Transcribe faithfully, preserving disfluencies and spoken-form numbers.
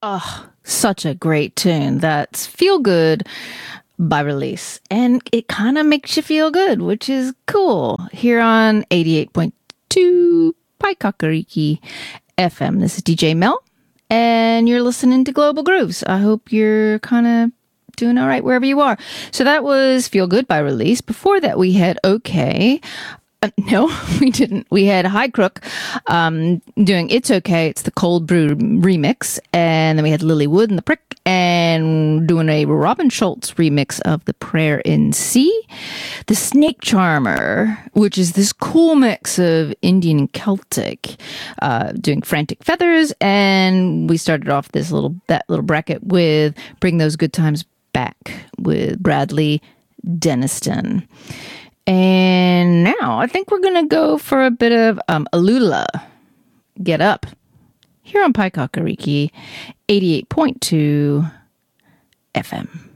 Oh, such a great tune. That's Feel Good by Release. And it kind of makes you feel good, which is cool. Here on eighty-eight point two Pai Kakariki F M. This is D J Mel, and you're listening to Global Grooves. I hope you're kind of doing all right wherever you are. So that was Feel Good by Release. Before that, we had Okay. Uh, no, we didn't. We had High Crook um, doing It's Okay. It's the Cold Brew remix. And then we had Lily Wood and the Prick and doing a Robin Schultz remix of The Prayer in C. The Snake Charmer, which is this cool mix of Indian and Celtic, uh, doing Frantic Feathers. And we started off this little that little bracket with Bring Those Good Times Back with Bradley Denniston. And now I think we're going to go for a bit of um, Alula, Get Up, here on Pai Kakariki, eighty-eight point two F M.